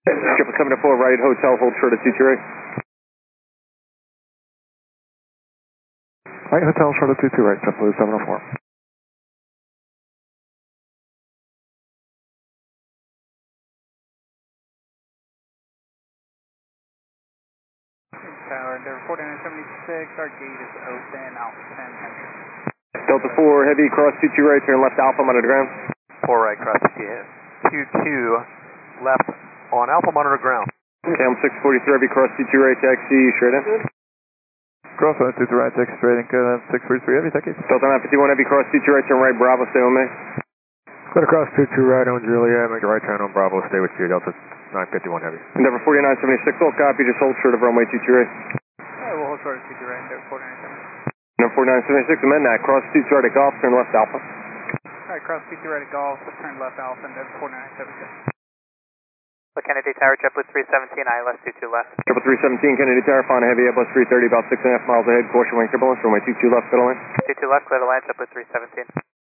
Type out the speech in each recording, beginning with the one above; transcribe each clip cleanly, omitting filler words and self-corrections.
Triple 704 right, hotel, hold short of 22 right. Right, hotel, short of 22 right, JetBlue 704. Tower, Endeavor 4976, our gate is open, Alpha 10, Henry. Delta 4 heavy, cross 22 right, turn left Alpha, monitor ground. 4 right, cross 22 left on Alpha, monitor ground. Cam 643 heavy, cross 22 right, taxi straight in. Cross 22 right, taxi straight in, 633 heavy, thank you. Delta 951 heavy, cross 22 right, turn right, Bravo, stay on me. Clear across 22 right on Juliet, make a right turn on Bravo, stay with you, Delta 951 heavy. Endeavor 4976, all copy, just hold short of runway 22 right. We'll hold short of 22 right, Endeavor 4976. Endeavor 4976, amend that, cross 22 right at Golf, turn left Alpha. Alright, cross 22 right at Golf, turn left Alpha, Endeavor 4976. Kennedy Tower, JetBlue 317, ILS 22 left. Triple 317, Kennedy Tower, Fauna Heavy, Airbus 330, about 6.5 miles ahead, caution wing turbulence, runway 22 left, middle line. 22 left, clear to land, JetBlue 317.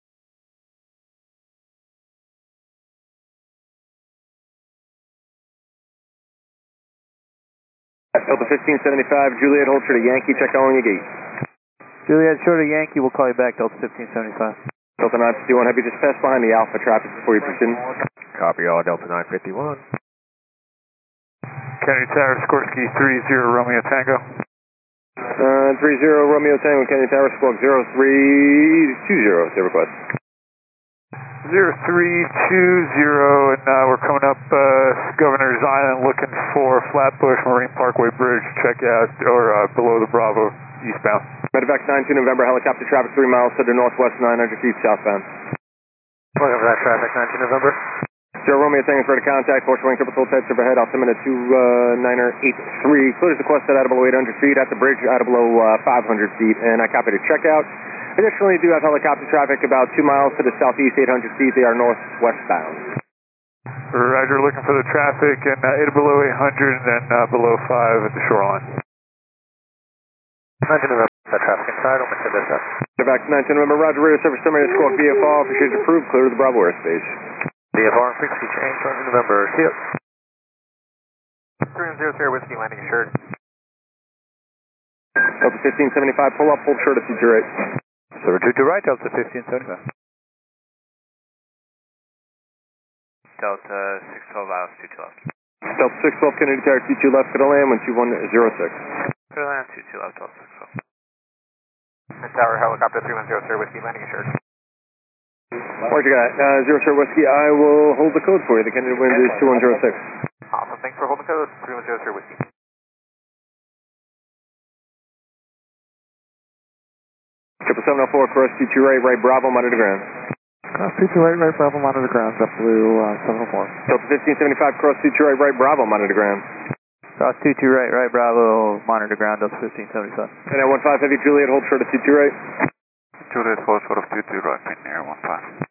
Delta 1575, Juliet, hold short of Yankee, check out on your gate. Juliet, short of Yankee, we'll call you back, Delta 1575. Delta 951 heavy, just pass behind the Alpha traffic before you proceed. Copy all, Delta 951. Kennedy Tower, Sikorsky 30 Romeo Tango. 30 Romeo Tango, Kennedy Tower, squawk 0320, say request. 0320, and we're coming up Governor's Island looking for Flatbush Marine Parkway Bridge, check out, or below the Bravo, eastbound. Medevac 92 November, helicopter traffic 3 miles to the northwest, 900 feet southbound. Welcome to that traffic, 19 November. Zero Romeo Tango for the contact, caution wing triple tilt heads overhead, altimeter 2983, clears the quest out of below 800 feet, at the bridge out of below 500 feet, and I copy the checkout. Additionally, do have helicopter traffic about 2 miles to the southeast, 800 feet, they are northwestbound. Roger, looking for the traffic, and 8 below 800, and then below 5 at the shoreline. 19 November, that traffic inside, I'll make sure that's up. Medevac 19 November, Roger, radio service summary, squawk VFR, officials approved, clear to the Bravo airspace. VFR frequency change, 19 November, see you. 300 Whiskey, landing assured. Delta 1575, pull up, hold short of future right. So we're 22 right, Delta 1575. Delta 612, ILS 22 left. Delta 612, Kennedy Tower, 22 left, to the land, 12106. Clear to land, 22 left, Delta 612. Tower, helicopter 3100 Whiskey, landing assured. Roger, got 00 Whiskey, I will hold the code for you, the Kennedy wind is 2106. Awesome, thanks for holding code, 3100 Whiskey. Triple 704, cross 22 right, right Bravo, monitor ground. Cross 22 right, right Bravo, monitor ground, JetBlue 704. Delta 1575, cross 22 right, right Bravo, monitor ground. Cross 22 right, right Bravo, monitor ground, Delta 1575. And at 15 heavy, Juliet, hold short of 22 right. Juliet, hold short of 22 right, near 15.